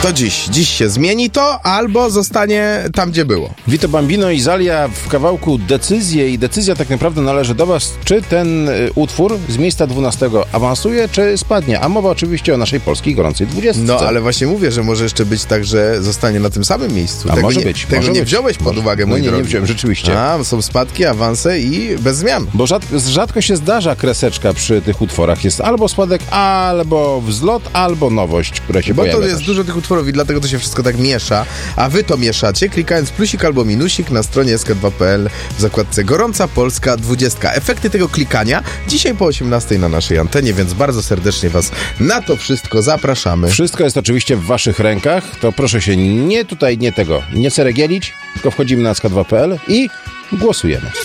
To dziś się zmieni to, albo zostanie tam, gdzie było. Vito Bambino i Zalia w kawałku Decyzje i decyzja tak naprawdę należy do was, czy ten utwór z miejsca 12 awansuje, czy spadnie, a mowa oczywiście o naszej polskiej gorącej 20. No, ale właśnie mówię, że może jeszcze być tak, że zostanie na tym samym miejscu. A może być. Tego nie wziąłeś pod uwagę, mój drogi. Nie wziąłem, rzeczywiście. Są spadki, awanse i bez zmian. Bo rzadko się zdarza kreseczka przy tych utworach. Jest albo spadek, albo wzlot, albo nowość, która się pojawia. Bo to jest dużo tych utworów i dlatego to się wszystko tak miesza. A wy to mieszacie, klikając plusik albo minusik na stronie sk2.pl w zakładce Gorąca Polska 20. Efekty tego klikania dzisiaj po 18 na naszej antenie, więc bardzo serdecznie was na to wszystko zapraszamy. Wszystko jest oczywiście w waszych rękach, to proszę się nie ceregielić, tylko wchodzimy na sk2.pl i głosujemy.